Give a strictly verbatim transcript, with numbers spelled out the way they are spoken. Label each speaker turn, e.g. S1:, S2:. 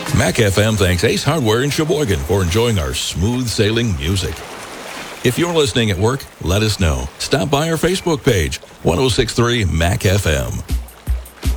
S1: Mac F M thanks Ace Hardware in Sheboygan for enjoying our smooth sailing music. If you're listening at work, let us know. Stop by our Facebook page, ten sixty-three Mac F M.